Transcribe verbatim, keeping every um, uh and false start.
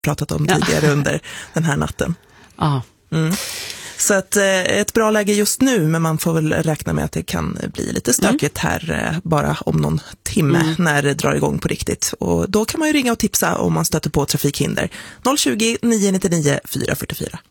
pratat om tidigare ja. under den här natten. Ja. Mm. Så att, eh, ett bra läge just nu, men man får väl räkna med att det kan bli lite stökigt mm. här eh, bara om någon timme mm. när det drar igång på riktigt. Och då kan man ju ringa och tipsa om man stöter på trafikhinder. noll tjugo, nio nio nio, fyra fyra fyra.